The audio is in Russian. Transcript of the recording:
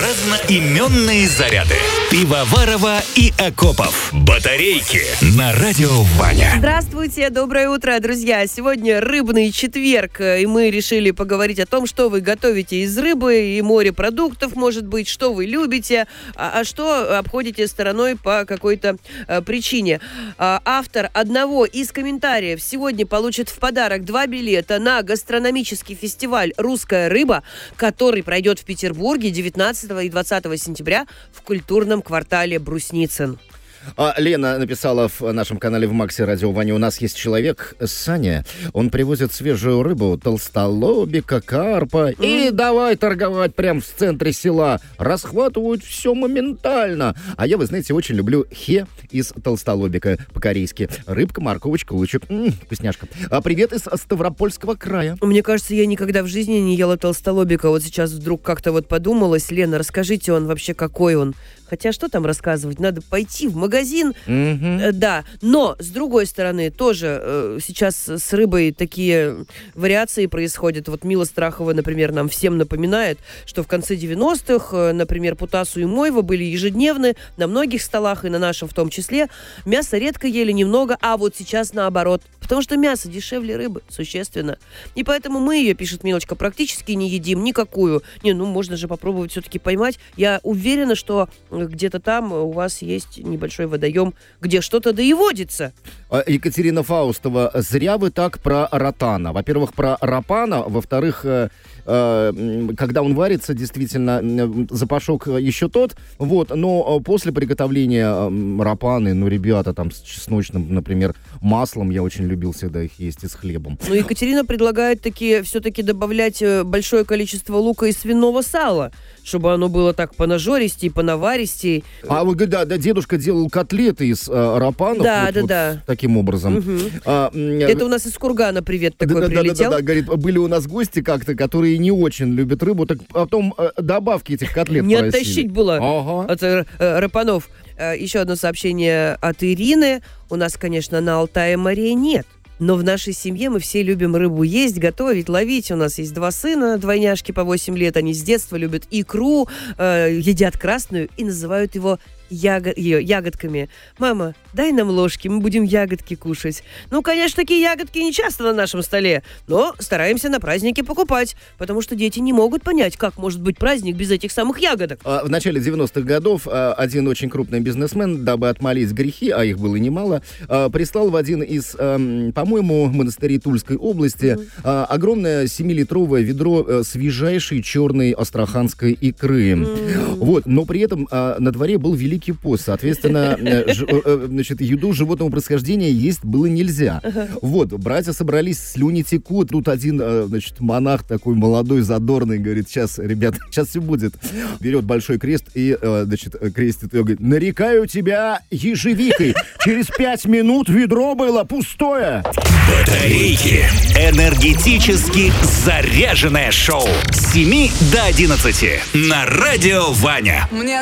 Разноименные заряды. Пивоварова и Окопов. Батарейки на радио Ваня. Здравствуйте, доброе утро, друзья. Сегодня рыбный четверг, и мы решили поговорить о том, что вы готовите из рыбы и морепродуктов, может быть, что вы любите, а что обходите стороной по какой-то причине. Автор одного из комментариев сегодня получит в подарок 2 билета на гастрономический фестиваль «Русская рыба», который пройдет в Петербурге 19 и 20 сентября в культурном квартале Брусницын. Лена написала в нашем канале в Максе Радио Ваня: у нас есть человек, Саня, он привозит свежую рыбу, толстолобика, карпа, и давай торговать прямо в центре села. Расхватывают все моментально. А я, вы знаете, очень люблю хе из толстолобика по-корейски. Рыбка, морковочка, лучок. Вкусняшка. Привет из Ставропольского края. Мне кажется, я никогда в жизни не ела толстолобика. Вот сейчас вдруг как-то вот подумалось. Лена, расскажите, он вообще какой он? Хотя что там рассказывать? Надо пойти в магазин. Да, но с другой стороны тоже сейчас с рыбой такие вариации происходят. Вот Мила Страхова, например, нам всем напоминает, что в конце 90-х, например, путасу и мойва были ежедневны на многих столах, и на нашем в том числе. Мясо редко ели, немного, а вот сейчас наоборот. Потому что мясо дешевле рыбы, существенно. И поэтому мы ее, пишет Милочка, практически не едим никакую. Можно же попробовать все-таки поймать. Я уверена, что где-то там у вас есть небольшой водоем, где что-то да и водится. Екатерина Фаустова: зря вы так про ротана. Во-первых, про рапана. Во-вторых, когда он варится, действительно, запашок еще тот. Вот, но после приготовления рапаны, ребята, там с чесночным, например, маслом, я очень любил всегда их есть, и с хлебом. Екатерина предлагает все-таки добавлять большое количество лука и свиного сала, чтобы оно было так понажористей, понаваристей. Да, дедушка делал котлеты из рапанов. Да. Таким образом. Это у нас из Кургана привет такой прилетел. Да, говорит, были у нас гости как-то, которые не очень любят рыбу, так потом добавки этих котлет не просили. оттащить было от рапанов. Еще одно сообщение от Ирины. У нас, конечно, на Алтае морей нет. Но в нашей семье мы все любим рыбу есть, готовить, ловить. У нас есть 2 сына, двойняшки по 8 лет. Они с детства любят икру, едят красную и называют его ягодками. Мама, дай нам ложки, мы будем ягодки кушать. Конечно, такие ягодки не часто на нашем столе, но стараемся на праздники покупать, потому что дети не могут понять, как может быть праздник без этих самых ягодок. В начале 90-х годов один очень крупный бизнесмен, дабы отмолить грехи, а их было немало, прислал в один из, по-моему, монастырей Тульской области огромное 7-литровое ведро свежайшей черной астраханской икры. Но при этом на дворе был Великий пост. Соответственно, еду животного происхождения есть было нельзя. Братья собрались, слюни текут. Тут один, монах такой молодой, задорный, говорит: сейчас, ребята, сейчас все будет. Берет большой крест и, крестит ее, говорит: нарекаю тебя ежевикой. Через 5 минут ведро было пустое. Батарейки. Энергетически заряженное шоу с 7 до 11 на радио Ваня.